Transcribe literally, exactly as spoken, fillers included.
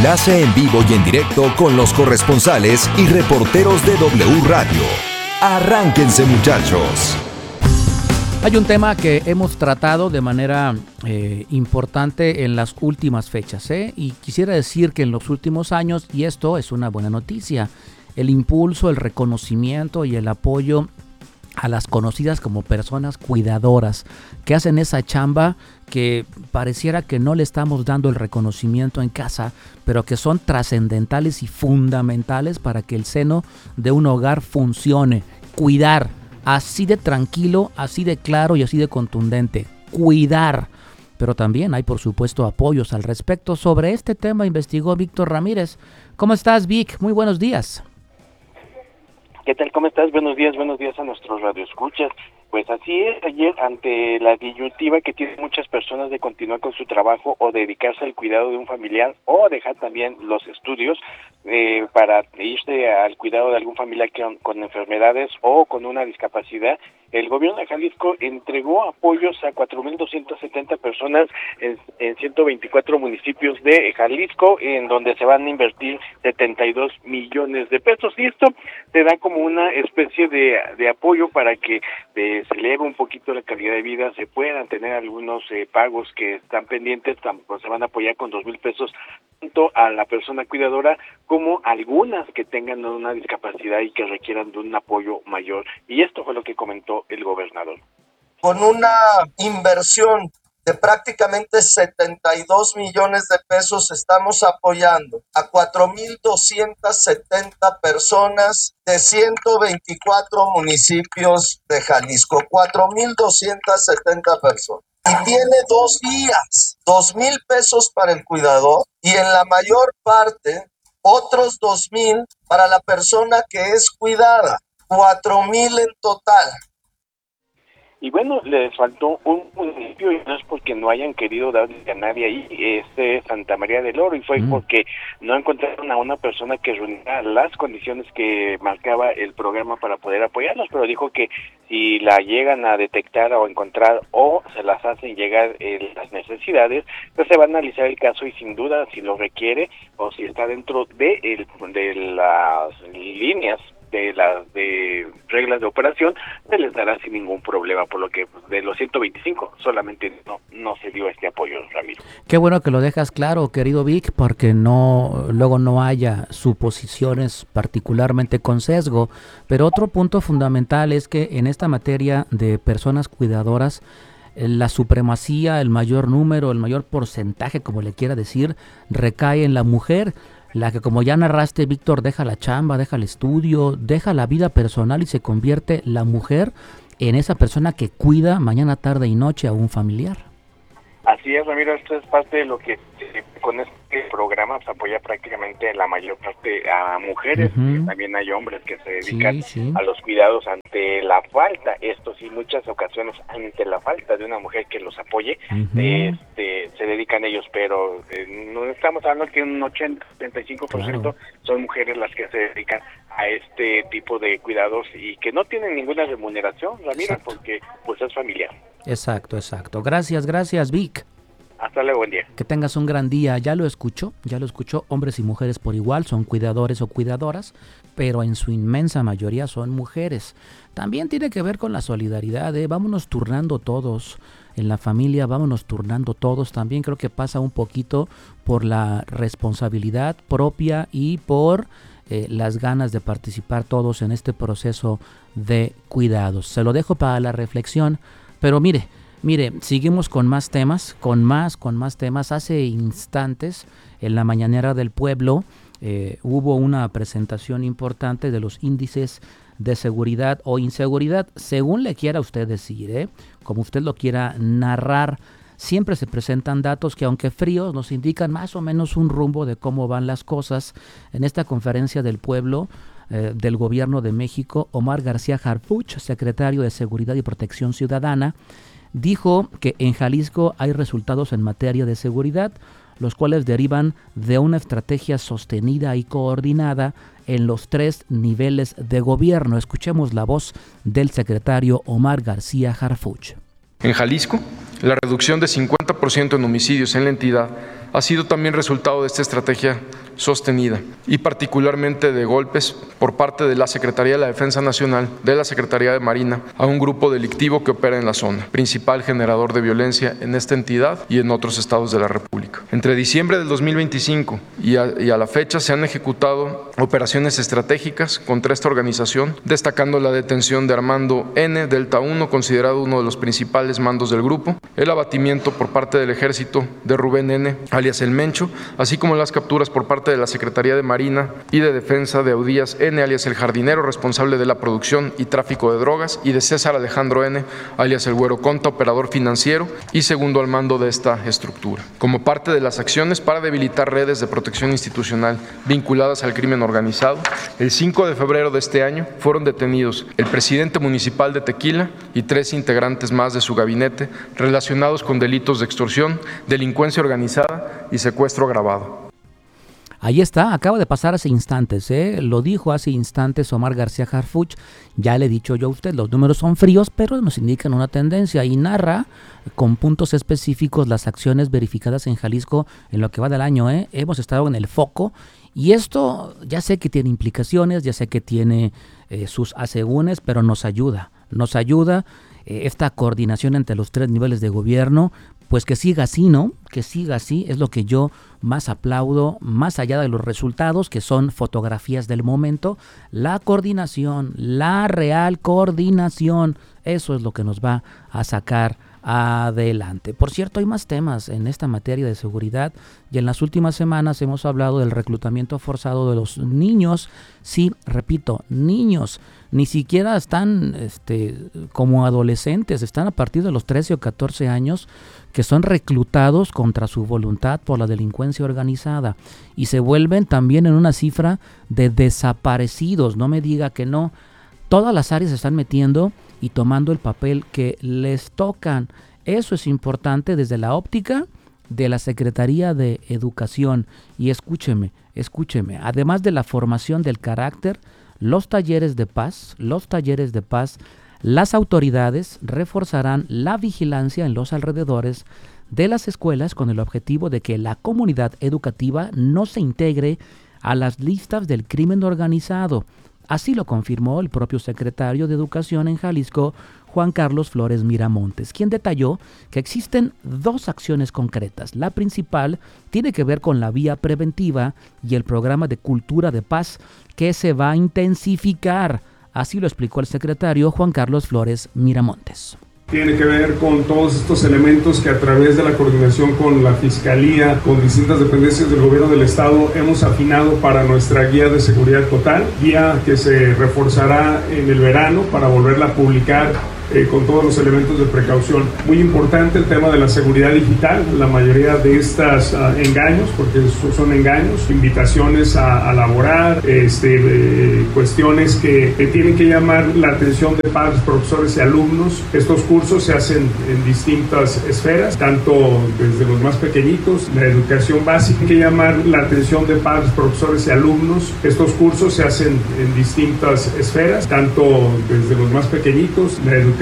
Enlace en vivo y en directo con los corresponsales y reporteros de W Radio. Arránquense, muchachos. Hay un tema que hemos tratado de manera eh, importante en las últimas fechas, ¿eh? y quisiera decir que en los últimos años, y esto es una buena noticia, el impulso, el reconocimiento y el apoyo a las conocidas como personas cuidadoras que hacen esa chamba que pareciera que no le estamos dando el reconocimiento en casa, pero que son trascendentales y fundamentales para que el seno de un hogar funcione. Cuidar, así de tranquilo, así de claro y así de contundente. Cuidar. Pero también hay, por supuesto, apoyos al respecto. Sobre este tema investigó Víctor Ramírez. ¿Cómo estás, Vic? Muy buenos días. ¿Qué tal? ¿Cómo estás? Buenos días, buenos días a nuestros radioescuchas. Pues así es, ayer ante la disyuntiva que tienen muchas personas de continuar con su trabajo o dedicarse al cuidado de un familiar o dejar también los estudios eh, para irse al cuidado de algún familiar con, con enfermedades o con una discapacidad, el gobierno de Jalisco entregó apoyos a cuatro mil doscientas setenta personas en, en ciento veinticuatro municipios de Jalisco, en donde se van a invertir setenta y dos millones de pesos, y esto te da como una especie de, de apoyo para que eh, se eleve un poquito la calidad de vida, se puedan tener algunos eh, pagos que están pendientes, tampoco se van a apoyar con dos mil pesos tanto a la persona cuidadora como algunas que tengan una discapacidad y que requieran de un apoyo mayor, y esto fue lo que comentó el gobernador. Con una inversión de prácticamente setenta y dos millones de pesos estamos apoyando a cuatro mil doscientas setenta personas de ciento veinticuatro municipios de Jalisco, cuatro mil doscientas setenta personas. Y tiene dos días, dos mil pesos para el cuidador y en la mayor parte otros dos mil para la persona que es cuidada, cuatro mil en total. Y bueno, les faltó un municipio, y no es porque no hayan querido darle a nadie ahí, este Santa María del Oro, y fue mm. porque no encontraron a una persona que reuniera las condiciones que marcaba el programa para poder apoyarlos, pero dijo que si la llegan a detectar o encontrar o se las hacen llegar eh, las necesidades, pues se va a analizar el caso y sin duda si lo requiere o si está dentro de, el, de las líneas de las de reglas de operación, se les dará sin ningún problema, por lo que pues, de los ciento veinticinco solamente no, no se dio este apoyo, Ramiro. Qué bueno que lo dejas claro, querido Vic, porque no luego no haya suposiciones particularmente con sesgo, pero otro punto fundamental es que en esta materia de personas cuidadoras, la supremacía, el mayor número, el mayor porcentaje, como le quiera decir, recae en la mujer, la que, como ya narraste, Víctor, deja la chamba, deja el estudio, deja la vida personal y se convierte la mujer en esa persona que cuida mañana, tarde y noche a un familiar. Así es, Ramiro, esto es parte de lo que eh, con este programa se apoya prácticamente la mayor parte a mujeres, uh-huh. y también hay hombres que se dedican sí, sí. a los cuidados ante la falta, esto sí, muchas ocasiones ante la falta de una mujer que los apoye, uh-huh. este, se dedican ellos, pero eh, no estamos hablando que un ochenta, setenta y cinco por ciento claro. son mujeres las que se dedican a este tipo de cuidados y que no tienen ninguna remuneración, Ramiro, exacto. porque pues es familiar. Exacto, exacto. Gracias, gracias, Vic. Hasta luego, buen día. Que tengas un gran día. Ya lo escuchó, ya lo escuchó. Hombres y mujeres por igual son cuidadores o cuidadoras, pero en su inmensa mayoría son mujeres. También tiene que ver con la solidaridad, ¿eh? Vámonos turnando todos. En la familia vámonos turnando todos. También creo que pasa un poquito por la responsabilidad propia y por eh, las ganas de participar todos en este proceso de cuidados. Se lo dejo para la reflexión. Pero mire, mire, seguimos con más temas, con más, con más temas. Hace instantes, en la Mañanera del Pueblo, eh, hubo una presentación importante de los índices de seguridad o inseguridad, según le quiera usted decir, ¿eh? Como usted lo quiera narrar. Siempre se presentan datos que, aunque fríos, nos indican más o menos un rumbo de cómo van las cosas. En esta conferencia del pueblo, Eh, del Gobierno de México, Omar García Harfuch, secretario de Seguridad y Protección Ciudadana, dijo que en Jalisco hay resultados en materia de seguridad, los cuales derivan de una estrategia sostenida y coordinada en los tres niveles de gobierno. Escuchemos la voz del secretario Omar García Harfuch. En Jalisco, la reducción de cincuenta por ciento en homicidios en la entidad ha sido también resultado de esta estrategia sostenida y particularmente de golpes por parte de la Secretaría de la Defensa Nacional, de la Secretaría de Marina, a un grupo delictivo que opera en la zona, principal generador de violencia en esta entidad y en otros estados de la República. Entre diciembre del dos mil veinticinco y a, y a la fecha se han ejecutado operaciones estratégicas contra esta organización, destacando la detención de Armando N., Delta uno, considerado uno de los principales mandos del grupo, el abatimiento por parte del Ejército de Rubén N., alias El Mencho, así como las capturas por parte de la Secretaría de Marina y de Defensa de Eudías N., alias El Jardinero, responsable de la producción y tráfico de drogas, y de César Alejandro N., alias El Güero Conta, operador financiero y segundo al mando de esta estructura. Como parte de las acciones para debilitar redes de protección institucional vinculadas al crimen organizado, el cinco de febrero de este año fueron detenidos el presidente municipal de Tequila y tres integrantes más de su gabinete relacionados con delitos de extorsión, delincuencia organizada y secuestro agravado. Ahí está, acaba de pasar hace instantes, ¿eh? Lo dijo hace instantes Omar García Harfuch. Ya le he dicho yo a usted, los números son fríos, pero nos indican una tendencia y narra con puntos específicos las acciones verificadas en Jalisco en lo que va del año, ¿eh? Hemos estado en el foco y esto ya sé que tiene implicaciones, ya sé que tiene eh, sus asegúnes, pero nos ayuda, nos ayuda eh, esta coordinación entre los tres niveles de gobierno. Pues que siga así, ¿no? Que siga así, es lo que yo más aplaudo, más allá de los resultados, que son fotografías del momento, la coordinación, la real coordinación, eso es lo que nos va a sacar adelante. Por cierto, hay más temas en esta materia de seguridad y en las últimas semanas hemos hablado del reclutamiento forzado de los niños. Sí, repito, niños, ni siquiera están este, como adolescentes, están a partir de los trece o catorce años, que son reclutados contra su voluntad por la delincuencia organizada y se vuelven también en una cifra de desaparecidos. No me diga que no. Todas las áreas se están metiendo y tomando el papel que les tocan. Eso es importante desde la óptica de la Secretaría de Educación. Y escúcheme, escúcheme, además de la formación del carácter, los talleres de paz, los talleres de paz, las autoridades reforzarán la vigilancia en los alrededores de las escuelas con el objetivo de que la comunidad educativa no se integre a las listas del crimen organizado. Así lo confirmó el propio secretario de Educación en Jalisco, Juan Carlos Flores Miramontes, quien detalló que existen dos acciones concretas. La principal tiene que ver con la vía preventiva y el programa de cultura de paz que se va a intensificar. Así lo explicó el secretario Juan Carlos Flores Miramontes. Tiene que ver con todos estos elementos que a través de la coordinación con la Fiscalía, con distintas dependencias del Gobierno del Estado, hemos afinado para nuestra guía de seguridad total, guía que se reforzará en el verano para volverla a publicar eh, con todos los elementos de precaución. Muy importante el tema de la seguridad digital, la mayoría de estas uh, engaños, porque son engaños, invitaciones a, a laborar, este, eh, cuestiones que, que tienen que llamar la atención de padres, profesores y alumnos. Estos cursos se hacen en distintas esferas, tanto desde los más pequeñitos, la educación básica, que llamar la atención de padres, profesores y alumnos. Estos cursos se hacen en distintas esferas, tanto desde los más pequeñitos, la educación